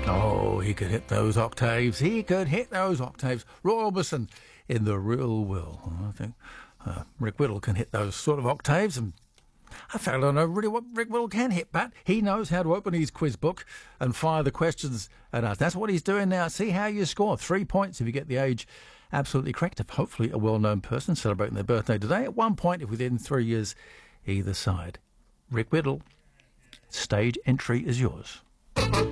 Oh, he could hit those octaves. He could hit those octaves. Roy Orbison in The Real Will. I think Rick Whittle can hit those sort of octaves. And I fail to know really what Rick Whittle can hit, Pat. He knows how to open his quiz book and fire the questions at us. That's what he's doing now. See how you score. 3 points if you get the age absolutely correct. If hopefully a well-known person celebrating their birthday today. At 1 point if within 3 years either side. Rick Whittle, stage entry is yours.